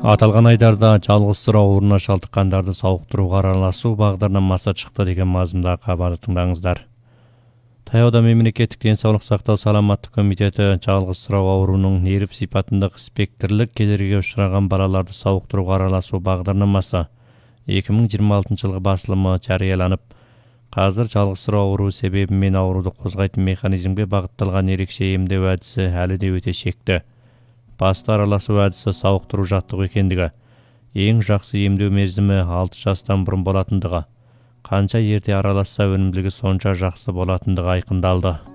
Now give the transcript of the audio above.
Аталған айдарда жалғызсырау ауруына шалдыққандарды сауықтыруға араласу бағдарламасы шықты деген мазмұндағы хабарды тыңдаңыздар. Таяуда мемлекеттік денсаулық сақтау саламаттық комитеті жалғызсырау ауруының нерв сипатындық спектрлік кедергіге ұшыраған балаларды сауықтыруға араласу бағдарламасы 2026 жылғы басылымы жарияланып, қазір жалғызсырау ауруы себебімен ауруды қозғайтын механизмге бағытталған ерекше емдеу әдісі әлі де өте шекті. Басты араласу әдісі сауықтыру жаттығу екендігі, ең жақсы емдеу мерзімі 6 жастан бұрын болатындығы, қанша ерте араласса өнімділігі сонша жақсы болатындығы айқындалды.